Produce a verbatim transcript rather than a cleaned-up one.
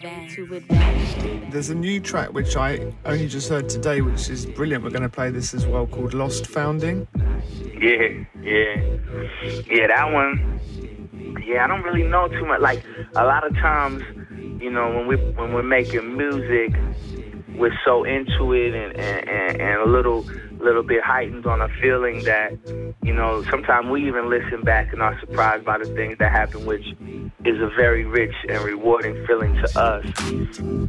There's a new track which I only just heard today, which is brilliant. We're going to play this as well, called Lost Founding. Yeah, yeah. Yeah, that one, yeah, I don't really know too much. Like, a lot of times, you know, when, we, when we're making music, we're so into it and, and, and a little little bit heightened on a feeling that, you know, sometimes we even listen back and are surprised by the things that happen, which is a very rich and rewarding feeling to us.